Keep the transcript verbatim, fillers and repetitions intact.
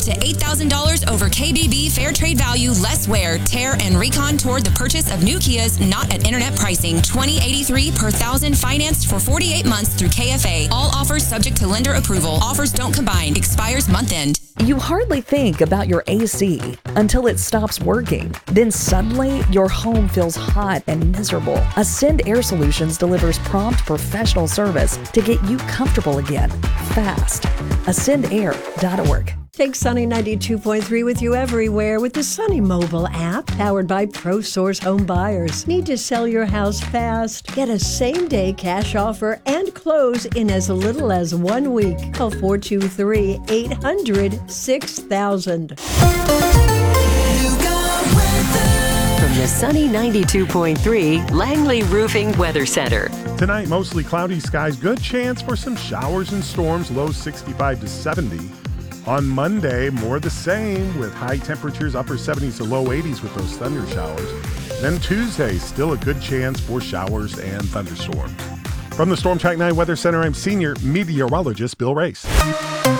to eight thousand dollars over K B B fair trade value, less wear, tear, and recon toward the purchase of new Kias not at internet pricing. twenty eighty-three per thousand financed for forty-eight months through K F A. All offers subject to lender approval. Offers don't combine. Expires month end. You hardly think about your A C until it stops working. Then suddenly, your home feels hot and miserable. Ascend Air Solutions delivers prompt professional service to get you comfortable again, fast. ascend air dot org. Take Sunny ninety-two point three with you everywhere with the Sunny mobile app, powered by ProSource Home Buyers. Need to sell your house fast? Get a same-day cash offer and close in as little as one week. Call four two three, eight hundred, six thousand. From the Sunny ninety-two point three Langley Roofing Weather Center. Tonight, mostly cloudy skies. Good chance for some showers and storms. Low sixty-five to seventy. On Monday, more the same with high temperatures, upper seventies to low eighties with those thunder showers. Then Tuesday, still a good chance for showers and thunderstorms. From the Storm Track nine Weather Center, I'm senior meteorologist Bill Race.